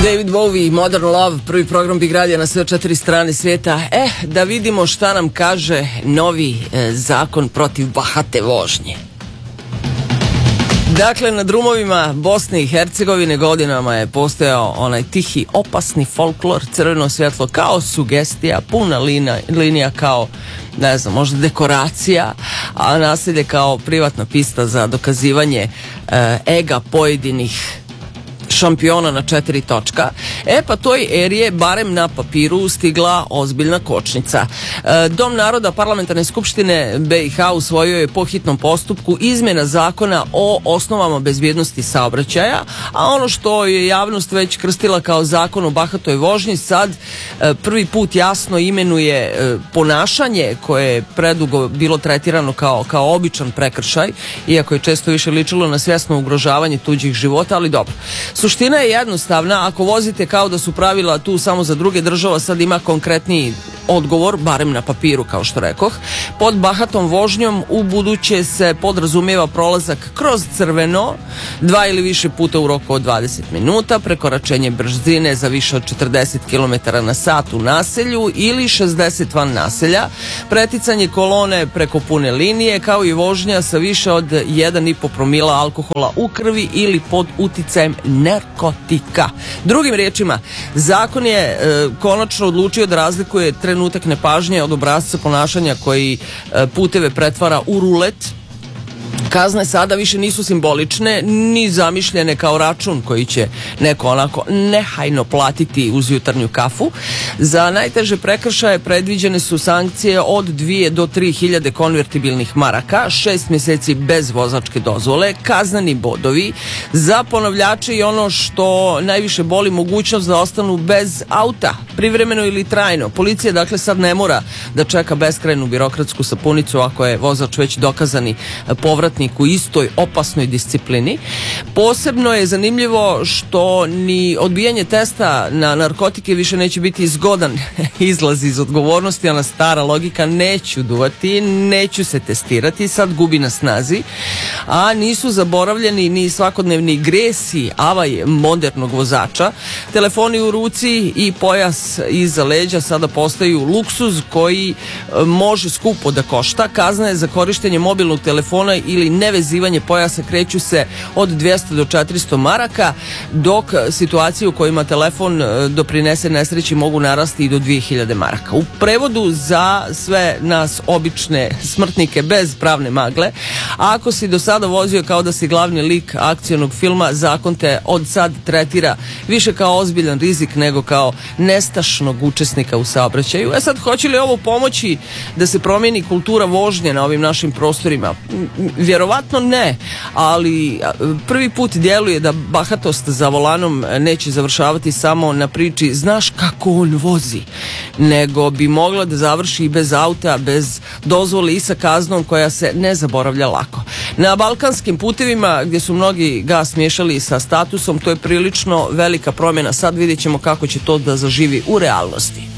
David Bowie, Modern Love, prvi program Big Radija na sve 4 strane svijeta. Da vidimo šta nam kaže novi zakon protiv bahate vožnje. Dakle, na drumovima Bosne i Hercegovine godinama je postojao onaj tihi, opasni folklor, crveno svjetlo kao sugestija, puna linija kao, ne znam, možda dekoracija, a naselje kao privatna pista za dokazivanje ega pojedinih šampiona na 4 točka. Pa toj eri je barem na papiru stigla ozbiljna kočnica. Dom naroda Parlamentarne skupštine BiH usvojio je po hitnom postupku izmjena zakona o osnovama bezbjednosti saobraćaja, a ono što je javnost već krstila kao zakon o bahatoj vožnji sad prvi put jasno imenuje ponašanje koje je predugo bilo tretirano kao običan prekršaj, iako je često više ličilo na svjesno ugrožavanje tuđih života, ali dobro. Suština je jednostavna, ako vozite kao da su pravila tu samo za druge, država sad ima konkretniji odgovor, barem na papiru kao što rekoh. Pod bahatom vožnjom u buduće se podrazumijeva prolazak kroz crveno 2 ili više puta u roku od 20 minuta, prekoračenje brzine za više od 40 km/h u naselju ili 60 van naselja, preticanje kolone preko pune linije, kao i vožnja sa više od 1,5 promila alkohola u krvi ili pod uticajem narkotika. Drugim riječima, zakon je konačno odlučio da razlikuje trenutak nepažnje od obrasca ponašanja koji puteve pretvara u rulet. Kazne sada više nisu simbolične ni zamišljene kao račun koji će neko onako nehajno platiti uz jutarnju kafu. Za najteže prekršaje predviđene su sankcije od 2 do 3 hiljade konvertibilnih maraka, 6 mjeseci bez vozačke dozvole, kazneni bodovi za ponavljače i ono što najviše boli, mogućnost da ostanu bez auta, privremeno ili trajno. Policija dakle sad ne mora da čeka beskrajnu birokratsku sapunicu ako je vozač već dokazani povratnik u istoj opasnoj disciplini. Posebno je zanimljivo što ni odbijanje testa na narkotike više neće biti zgodan izlaz iz odgovornosti, ona stara logika neću duvati, neću se testirati, sad gubi na snazi, a nisu zaboravljeni ni svakodnevni gresi avaj modernog vozača. Telefoni u ruci i pojas iza leđa sada postaju luksuz koji može skupo da košta. Kazna je za korištenje mobilnog telefona ili nevezivanje pojasa kreću se od 200 do 400 maraka, dok situacije u kojima telefon doprinese nesreći mogu narasti i do 2000 maraka. U prevodu za sve nas obične smrtnike bez pravne magle, ako si do sada vozio kao da si glavni lik akcionog filma, zakon te od sad tretira više kao ozbiljan rizik nego kao nestašnog učesnika u saobraćaju. Sad, hoće li ovo pomoći da se promijeni kultura vožnje na ovim našim prostorima? Vjerovatno ne, ali prvi put djeluje da bahatost za volanom neće završavati samo na priči znaš kako on vozi, nego bi mogla da završi i bez auta, bez dozvole i sa kaznom koja se ne zaboravlja lako. Na balkanskim putevima gdje su mnogi gas miješali sa statusom, to je prilično velika promjena. Sad vidjet ćemo kako će to da zaživi u realnosti.